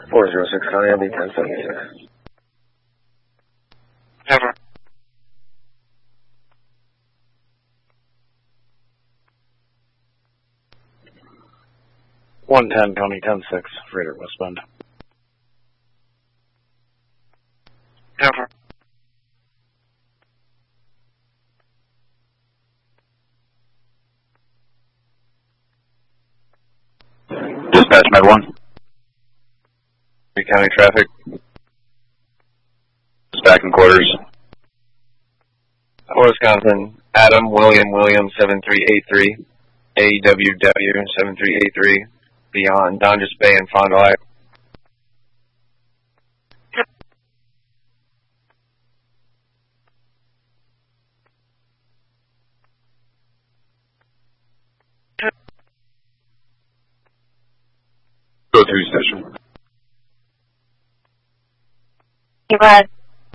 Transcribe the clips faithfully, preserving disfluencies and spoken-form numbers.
four zero six County, I'll be ten seventy-six. Never. one ten County, ten six, Freighter westbound. Never. Dispatch Med one. County traffic. Back in quarters. Wisconsin, Adam, William, William, seven three eight three, A W W, seven three eight three, beyond Dundas Bay and Fond du Lac. Go to station. Hey, Brad.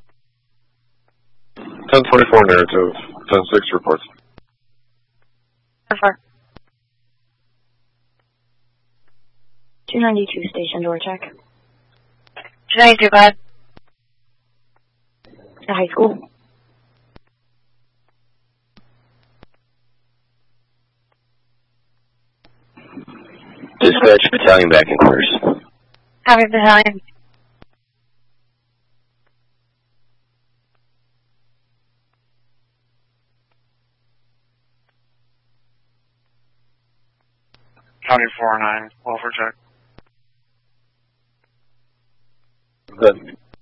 ten twenty-four narrative, ten six reports. Over. two ninety-two station door check. two ninety-two, Brad. The high school. Dispatch battalion back in quarters. Copy, battalion. County four nine, welfare check. Good.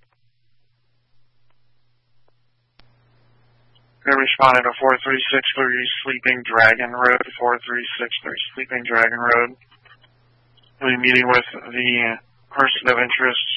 We responded to four three six three Sleeping Dragon Road, four three six three Sleeping Dragon Road. We'll be meeting with the person of interest's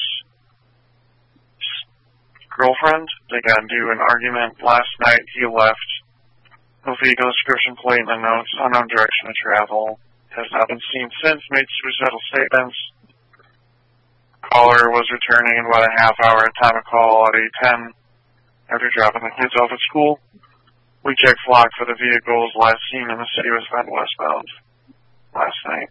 girlfriend. They got into an argument last night. He left a vehicle description plate and the notes, unknown direction of travel. Has not been seen since, made suicidal statements. Caller was returning in about a half hour time of call at eight ten after dropping the kids off at school. We checked flock for the vehicles. Last seen in the city was found westbound last night.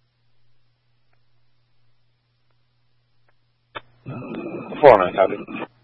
four nine, copy.